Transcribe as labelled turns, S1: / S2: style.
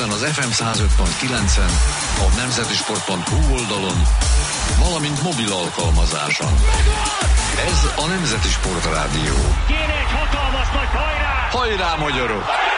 S1: percen az FM 105.9-en, a nemzetisport.hu oldalon, valamint mobil alkalmazáson. Ez a Nemzeti Sport Rádió.
S2: Kéne egy hatalmas nagy hajrá!
S1: Hajrá, magyarok!